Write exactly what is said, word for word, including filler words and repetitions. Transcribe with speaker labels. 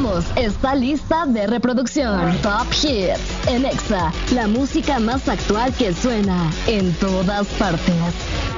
Speaker 1: Iniciamos esta lista de reproducción. Top Hits en Exa, la música más actual que suena en todas partes.